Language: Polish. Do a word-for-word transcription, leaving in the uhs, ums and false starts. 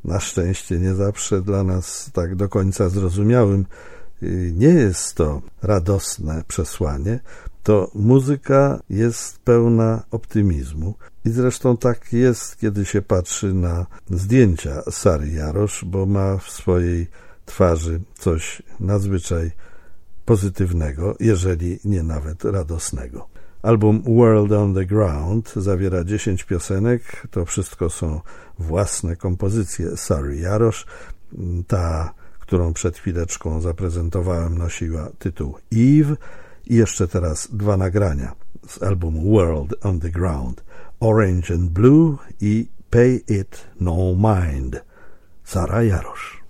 na szczęście nie zawsze dla nas tak do końca zrozumiałym, nie jest to radosne przesłanie, to muzyka jest pełna optymizmu. I zresztą tak jest, kiedy się patrzy na zdjęcia Sary Jarosz, bo ma w swojej twarzy coś nadzwyczaj pozytywnego, jeżeli nie nawet radosnego. Album World on the Ground zawiera dziesięć piosenek, to wszystko są własne kompozycje Sary Jarosz. Ta, którą przed chwileczką zaprezentowałem, nosiła tytuł Eve i jeszcze teraz dwa nagrania z albumu World on the Ground, Orange and Blue i Pay It No Mind. Sara Jarosz.